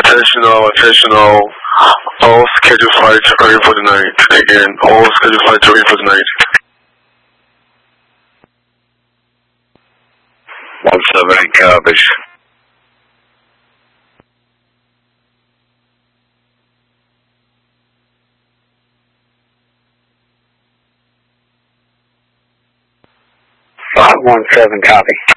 Attention, all scheduled flights are ready for the night. Again, all scheduled flights are ready for the night. 178 copies. Five 1-7 copy.